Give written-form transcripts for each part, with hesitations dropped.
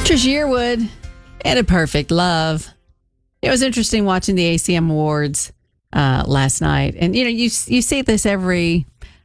Trisha Yearwood and A Perfect Love. It was interesting watching the ACM Awards last night. And, you see this every,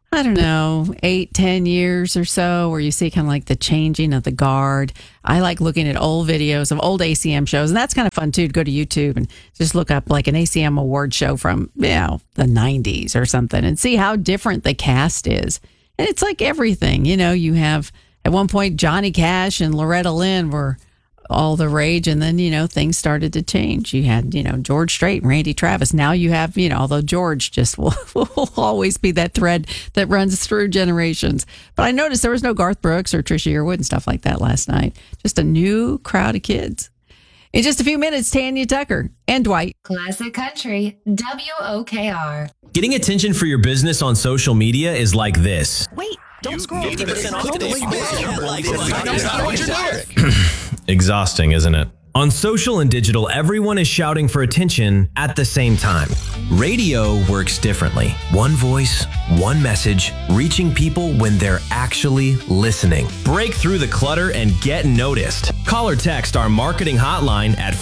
8-10 years or so, where you see kind of like the changing of the guard. I like looking at old videos of old ACM shows, and that's kind of fun too, to go to YouTube and just look up like an ACM award show from, the 90s or something and see how different the cast is. And it's like everything, you have at one point Johnny Cash and Loretta Lynn were all the rage, and then things started to change. You had George Strait and Randy Travis. Now you have although George just will always be that thread that runs through generations. But I noticed there was no Garth Brooks or Trisha Yearwood and stuff like that last night. Just a new crowd of kids. In just a few minutes, Tanya Tucker and Dwight. Classic Country, WOKR. Getting attention for your business on social media is like this. Wait, don't scroll. Exhausting, isn't it? On social and digital, everyone is shouting for attention at the same time. Radio works differently. One voice, one message, reaching people when they're actually listening. Break through the clutter and get noticed. Call or text our marketing hotline at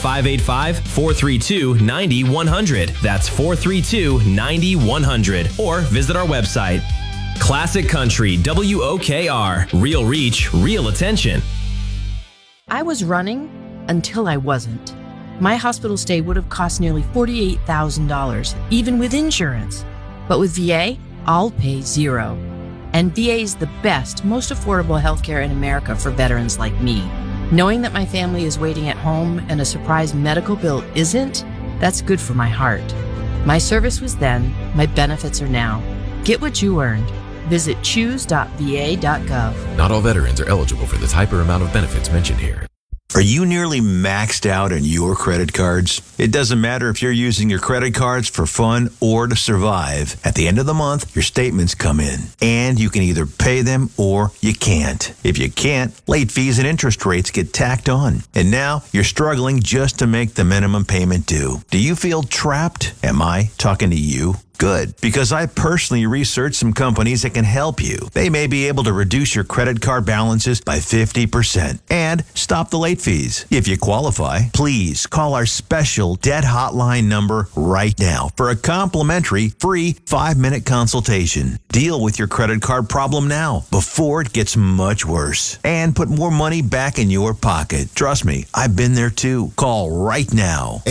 585-432-9100. That's 432-9100. Or visit our website. Classic Country, WOKR. Real reach, real attention. I was running until I wasn't. My hospital stay would have cost nearly $48,000, even with insurance. But with VA, I'll pay zero. And VA is the best, most affordable healthcare in America for veterans like me. Knowing that my family is waiting at home and a surprise medical bill isn't, that's good for my heart. My service was then, my benefits are now. Get what you earned. Visit choose.va.gov. Not all veterans are eligible for the type or amount of benefits mentioned here. Are you nearly maxed out on your credit cards? It doesn't matter if you're using your credit cards for fun or to survive. At the end of the month, your statements come in, and you can either pay them or you can't. If you can't, late fees and interest rates get tacked on. And now you're struggling just to make the minimum payment due. Do you feel trapped? Am I talking to you? Good, because I personally researched some companies that can help you. They may be able to reduce your credit card balances by 50% and stop the late fees. If you qualify, please call our special debt hotline number right now for a complimentary free 5-minute consultation. Deal with your credit card problem now before it gets much worse and put more money back in your pocket. Trust me, I've been there too. Call right now.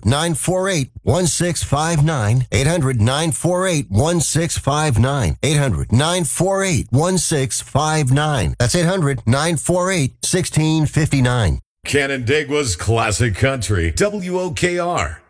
800-948-1659. 800-948-1659. 800-948-1659. That's 800-948-1659. Canandaigua's Classic Country, WOKR.